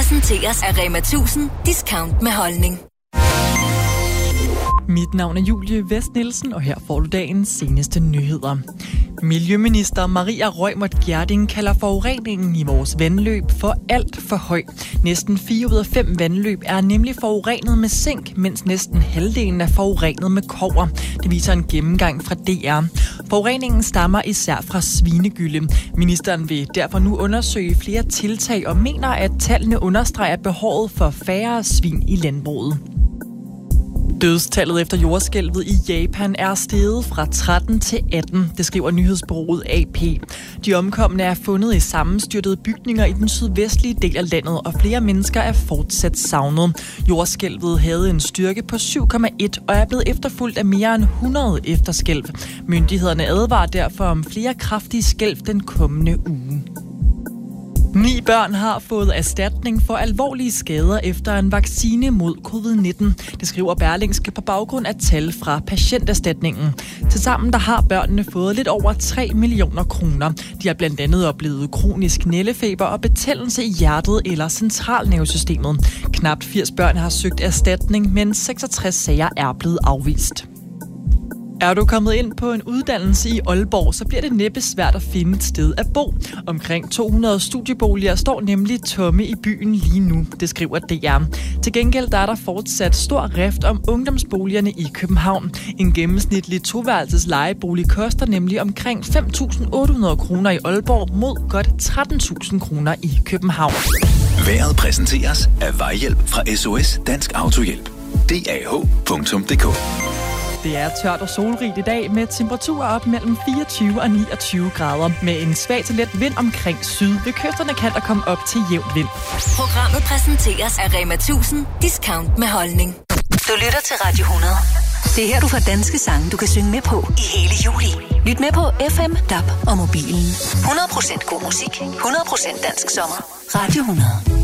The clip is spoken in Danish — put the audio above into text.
præsenteres af Rema 1000 Discount med holdning. Mit navn er Julie Vest Nielsen, og her får du dagens seneste nyheder. Miljøminister Maria Reumert Gjerding kalder forureningen i vores vandløb for alt for høj. Næsten 4 ud af 5 vandløb er nemlig forurenet med zink, mens næsten halvdelen er forurenet med kobber. Det viser en gennemgang fra DR. Forureningen stammer især fra svinegylde. Ministeren vil derfor nu undersøge flere tiltag og mener, at tallene understreger behovet for færre svin i landbruget. Dødstallet efter jordskælvet i Japan er steget fra 13 til 18, det skriver nyhedsbureauet AP. De omkomne er fundet i sammenstyrtede bygninger i den sydvestlige del af landet, og flere mennesker er fortsat savnet. Jordskælvet havde en styrke på 7,1 og er blevet efterfulgt af mere end 100 efterskælv. Myndighederne advarer derfor om flere kraftige skælv den kommende uge. 9 børn har fået erstatning for alvorlige skader efter en vaccine mod covid-19. Det skriver Berlingske på baggrund af tal fra patienterstatningen. Tilsammen der har børnene fået lidt over 3 millioner kroner. De har blandt andet oplevet kronisk nældefeber og betændelse i hjertet eller centralnervesystemet. Knapt 80 børn har søgt erstatning, men 66 sager er blevet afvist. Er du kommet ind på en uddannelse i Aalborg, så bliver det næppe svært at finde et sted at bo. Omkring 200 studieboliger står nemlig tomme i byen lige nu, det skriver DR. Til gengæld der er der fortsat stor rift om ungdomsboligerne i København. En gennemsnitlig toværelses lejebolig koster nemlig omkring 5.800 kroner i Aalborg mod godt 13.000 kroner i København. Vejret præsenteres af Vejhjælp fra SOS Dansk Autohjælp. DAH.dk. Det er tørt og solrigt i dag med temperaturer op mellem 24 og 29 grader. Med en svag til let vind omkring syd. Ved kysterne kan der komme op til jævnt vind. Programmet præsenteres af Rema 1000 Discount med holdning. Du lytter til Radio 100. Det er her, du får danske sange, du kan synge med på i hele juli. Lyt med på FM, DAB og mobilen. 100% god musik. 100% dansk sommer. Radio 100.